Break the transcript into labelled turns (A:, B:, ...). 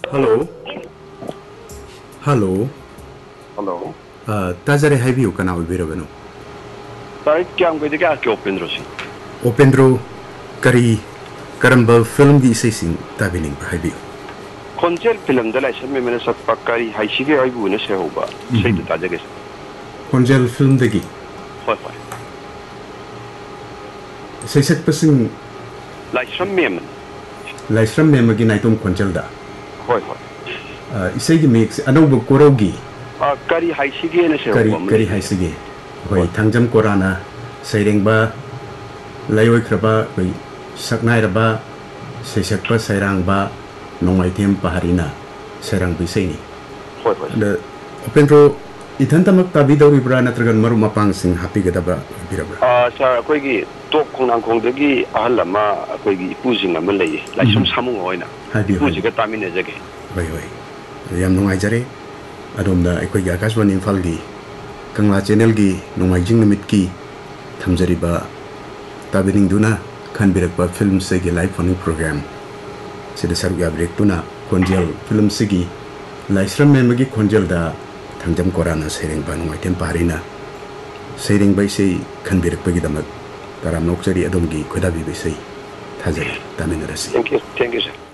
A: Hello. Hello.
B: Hello.
A: Tazare Habiu kana ubirabano.
B: Sai kyam ko diga ke Opendro si.
A: Opendro kari karamba film gi ising tabining Habiu.
B: Konjel film dala sa me mena sat pakari haisige ai bu ne se hoba. Sei ta jage.
A: Konjel film dagi.
B: Hoi hoi.
A: Sei set pasing
B: Lai sam mem.
A: Laisram memagi naitum konjel da.
B: Hoi hoi.
A: Isegi mix anobu korogi.
B: Kari haisige ne se hoba.
A: Kari haisige. Hoi tangjam korana sairengba layoi kraba hoi saknai raba seisakpa sairangba nongaitem paharina sairang bisaini.
B: Hoi hoi.
A: The Opendro ithantamak tabidori bra natragan maru mapang sing happy gadaba birabra.
B: Sa koi gi tok khonang khong dagi ahalama koi gi pujing ama lei. Lai sam samung hoina. Pujiga tamine jage.
A: Hoi hoi. Yam nungai jare adumda ekoi gi Akashvani Imphal gi Kangla channel gi nungai jing namit ki thamjariba tabining duna khanbirakba film se gi live phone program sida sarga break tuna konjel film se gi laisram memagi konjel da thangjam korana sereng ba nungai tem parina sereng bai sei khanbirakba gi damat taram nokchari adom gi khodabi bai sei thajari taminarasi.
B: Thank you sir.